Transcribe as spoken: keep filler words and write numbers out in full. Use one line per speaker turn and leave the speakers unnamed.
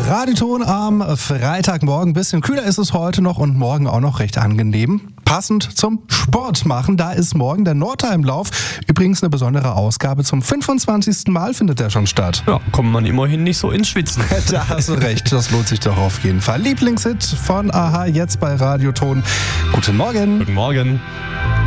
Radioton am Freitagmorgen. Bisschen kühler ist es heute noch und morgen auch noch recht angenehm. Passend zum Sport machen. Da ist morgen der Nordheim-Lauf. Übrigens eine besondere Ausgabe. Zum fünfundzwanzigsten Mal findet der schon statt.
Ja, kommt man immerhin nicht so ins Schwitzen.
Da hast du recht. Das lohnt sich doch auf jeden Fall. Lieblingshit von a-ha jetzt bei Radioton. Guten Morgen.
Guten Morgen.